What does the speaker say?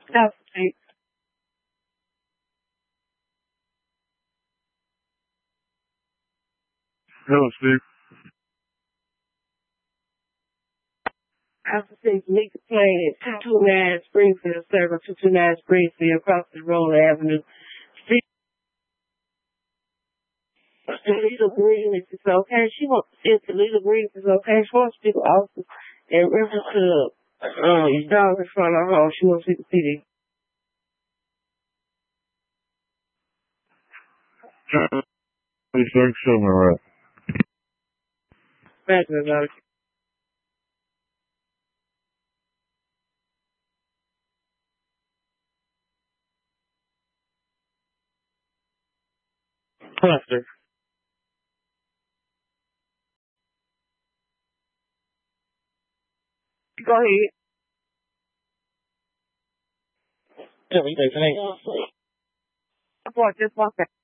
Have a seat. Hello, Steve. Have a seat. Meet the plane at 229 Springfield Circle, 229 Springfield, across the road Avenue. Legal Green, if it's okay. She wants, if the legal Green is okay, she wants to speak with officers in reference to your dog in front of her home. She wants to see the PD. Please, sir, show me right. Thank you, about it. Cluster. Go ahead. Tell me, thanks. Just one second.